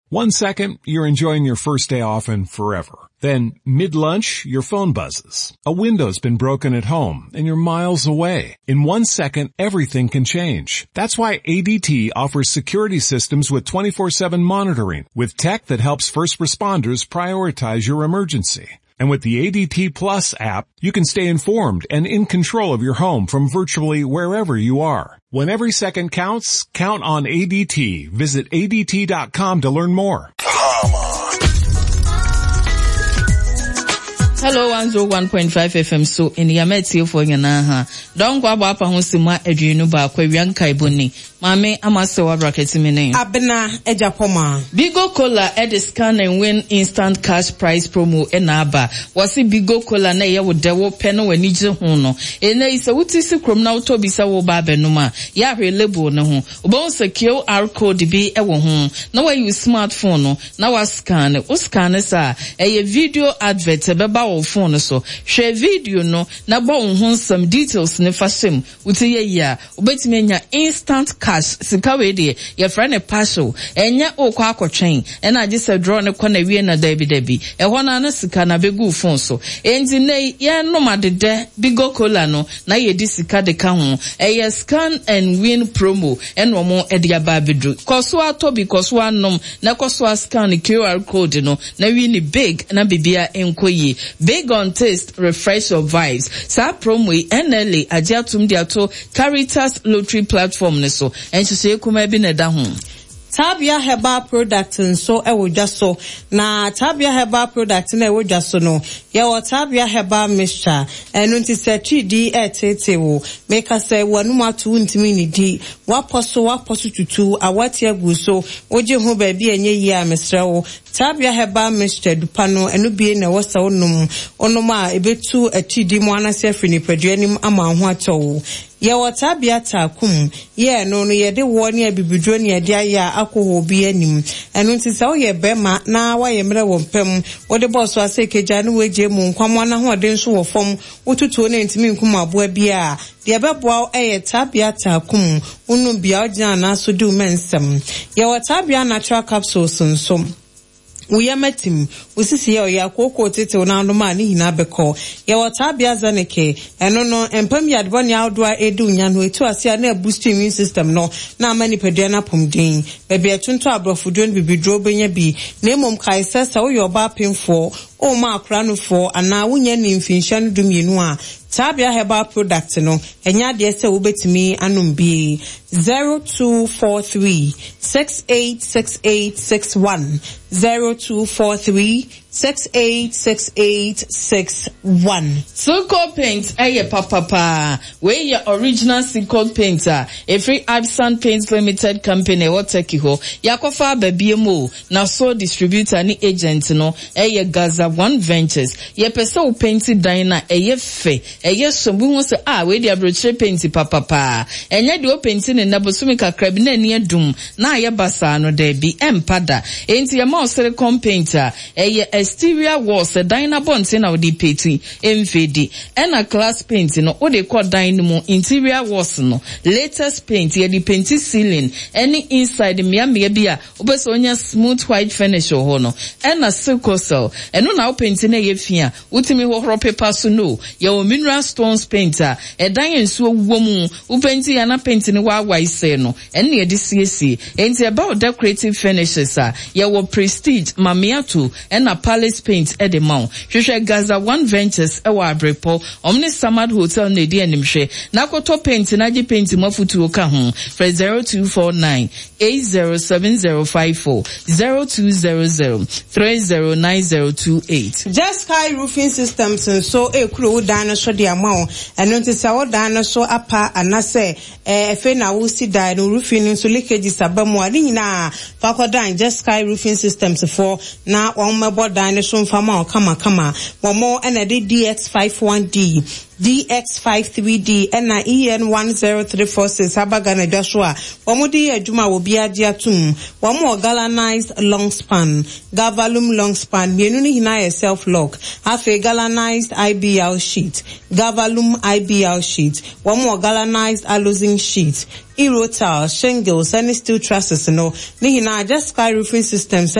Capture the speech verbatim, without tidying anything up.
One second, you're enjoying your first day off and forever. Then, mid-lunch, your phone buzzes. A window's been broken at home, and you're miles away. In one second, everything can change. That's why A D T offers security systems with twenty-four seven monitoring, with tech that helps first responders prioritize your emergency. And with the A D T Plus app, you can stay informed and in control of your home from virtually wherever you are. When every second counts, count on A D T. Visit A D T dot com to learn more. Hello, one oh one point five F M. So, in the Yametio for Yanaha. Don't go up on Sima Edrinuba, Quavian Kaibuni. Mame, Amasawa brackets in name. Abena, Ejapoma. Bigo Cola, Ed scan and win instant cash prize promo enaba. Was it Bigo Cola Naya with Dewo Peno and Nija Hono? And there is a Wutisi Cromna Tobisa Babenuma. Yahre Lebo no. Ubon secure R code be ewo home. Now I use smartphone. Now I scan. O scan sa. A video advert beba o phone so. Share video no. Na ba unhon some details ne fasem. Uti ye ya. Ubeti menya instant cash. Sika we de your friend a partial enya okwa akotwen and I just draw ne kwana wie na dabi dabi e ho na na sika na begu phone so enti ne ye no madede Bigo Cola no na ye di sika de ka ho e ye scan and win promo and no mo e de aba bedru koso atobi koso anom na koso scan Q R code no na win big na bibia enkoyi big on taste refresh your vibes sa promo N L A ajatum dia to Caritas lottery platform ne so and she say kuma bi na da ho Tabia Herbal product so e wo dwaso na Tabia Herbal product na e wo dwaso no ye wo Tabia Herbal mixture enu nti se three etete wo make us say wanu matu ntimi ni di waposo waposo tutu awati agu so oje ho ba bi enye yi a mesra wo Tabia Herbal mixture dupano enu bi na wo sa onum onum a ebetu atidi mu anase afini paduanim ama ho ato ye wo Tabia takum ye no no ye de wo ne abibidro ne ye de aya akoho bi anim enu nti se wo ye bema na wa ye mre wo pem wo de boss wa se keja no weje mu nkwamo na ho de nso wo fom wotutuo na ntimi nkuma aboa bi a de beboa eye Tabia takum unu bia ogina na so du mensem ye wo Tabia natural capsules nso Uyamatim, usisi ya ya koko tete unaanduma ni hinabeko. Ya watabia zaneke, eno no, empem ya dwani ya udwa edu nyanu etu asia ne boost immune system no, na amani pediana pumding. Bebe ya chunto abrofuduan bibidro benye bi, nemo mkaisesa uyo ba pinfo, o ma akranu fo, ana unye ni mfinshanu dumienua. Tabia Herbal product no, enya diese ubetimi anumbi. zero two four three six eight six eight six one zero two four three six eight six eight six one. Silco paint aye papa pa. We your original Silco painter. A free Absan Paints Limited Company woteki ho. Yakofa baby mo na so distributor ni agent no aye Gaza One Ventures. Ye pesa u painti dina aye fe. Aye so bu se ah we dia broche painti papa pa. Enye di o painti ne nabosumi kakra bi na ni adum na aye basa no de bi empada. Enti ya ma silicone painter aye exterior walls a dina bonds na odi peti emfedi ena glass paint no odi call dynamo interior walls no latest paint ye di painti ceiling any inside mia mia bia obeso onya smooth white finish ho no ena silco cell eno na paint na ye fia utimi ho paper so no ye o mineral stones painter e dan enso wuwo mu u painti ya na paint ni wa wa ise no ene ye di cc enti about decorative finishes a ye wo prestige mamiato ena palace paint edemount hwehwe Gaza One Ventures ewa abrepo omni Samad Hotel na di animhwe na koto paint na gi paint mafutu oka ho for zero two four nine eight zero seven zero five four zero two zero zero three zero nine zero two eight. Just Sky Roofing Systems so e kuro dan so de amao eno nti sa wo dan so apa anase e fe na wo si dan no roofing so leakage sabamu ani nyina fa kodan Just Sky Roofing Systems for na won mebo dan so mfama kama kama womo ena de D X fifty-one D D X fifty-three D and E N one zero three four six Abagana Joshua. Wamudi Ajuma will be atum. Wamo galvanized long span. Gavalum long span. Mienuni hina self lock. Have a galvanized I B L sheet. Gavalum I B L sheet. Wamo galvanized alusing sheet. Erotal, shingles, any steel trusses no. Ni hina Just Sky Roofing Systems.